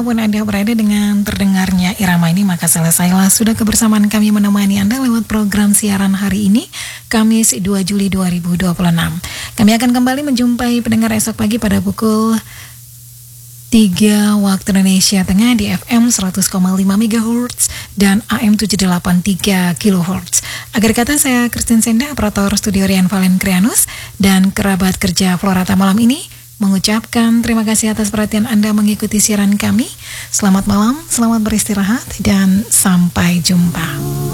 dimanapun Anda berada dengan terdengarnya irama ini, maka selesailah sudah kebersamaan kami menemani Anda lewat program siaran hari ini, Kamis 2 Juli 2026. Kami akan kembali menjumpai pendengar esok pagi pada pukul 3 waktu Indonesia Tengah di FM 100,5 MHz dan AM 783 kHz. Akhir kata, saya Christine Senda, operator studio Rian Valen Krianus, dan kerabat kerja Florata malam ini mengucapkan terima kasih atas perhatian Anda mengikuti siaran kami. Selamat malam, selamat beristirahat, dan sampai jumpa.